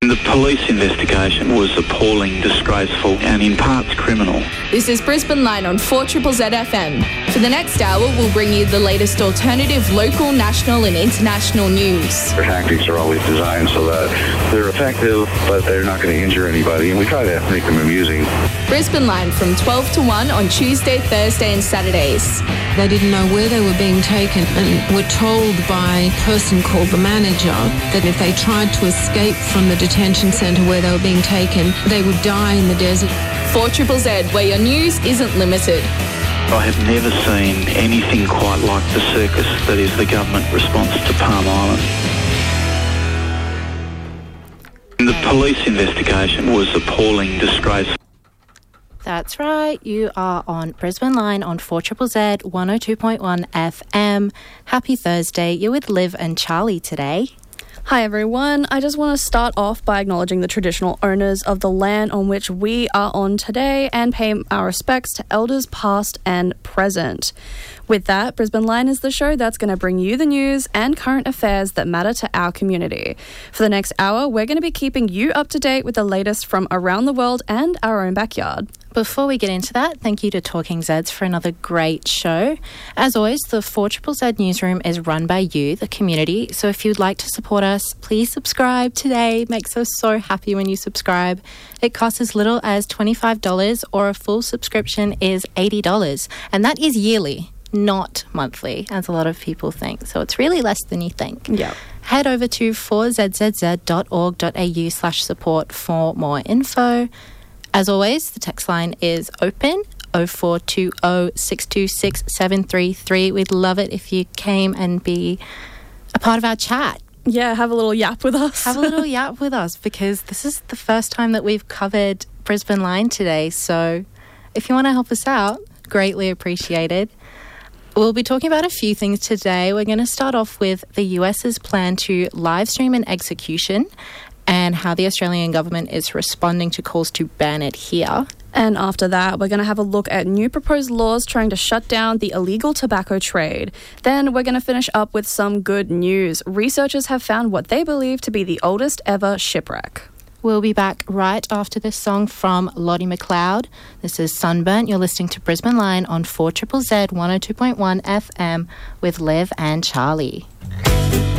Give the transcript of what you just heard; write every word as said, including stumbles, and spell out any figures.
The police investigation was appalling, disgraceful and in parts criminal. This is Brisbane Line on four Z Z F M. For the next hour, we'll bring you the latest alternative, local, national and international news. Their tactics are always designed so that they're effective, but they're not going to injure anybody, and we try to make them amusing. Brisbane Line from twelve to one on Tuesday, Thursday and Saturdays. They didn't know where they were being taken and were told by a person called the manager that if they tried to escape from the detention centre where they were being taken, they would die in the desert. four Z Z, where your news isn't limited. I have never seen anything quite like the circus that is the government response to Palm Island. The police investigation was appalling, disgraceful. That's right, you are on Brisbane Line on four Z Z, one oh two point one F M. Happy Thursday, you're with Liv and Charlie today. Hi everyone, I just want to start off by acknowledging the traditional owners of the land on which we are on today and pay our respects to elders past and present. With that, Brisbane Line is the show that's going to bring you the news and current affairs that matter to our community. For the next hour, we're going to be keeping you up to date with the latest from around the world and our own backyard. Before we get into that, thank you to Talking Zeds for another great show. As always, the four Z Z newsroom is run by you, the community, so if you'd like to support us, please subscribe today. It makes us so happy when you subscribe. It costs as little as twenty-five dollars, or a full subscription is eighty dollars, and that is yearly, not monthly, as a lot of people think. So it's really less than you think. Yeah. Head over to four z z z dot org dot a u slash support for more info. As always, the text line is open, oh four two oh, six two six, seven three three. We'd love it if you came and be a part of our chat. Yeah, have a little yap with us. Have a little yap with us, because this is the first time that we've covered Brisbane Line today. So if you want to help us out, greatly appreciated. We'll be talking about a few things today. We're going to start off with the US's plan to live stream an execution and how the Australian government is responding to calls to ban it here. And after that, we're going to have a look at new proposed laws trying to shut down the illegal tobacco trade. Then we're going to finish up with some good news. Researchers have found what they believe to be the oldest ever shipwreck. We'll be back right after this song from Lottie McLeod. This is Sunburnt. You're listening to Brisbane Line on four Z Z, one oh two point one F M with Liv and Charlie.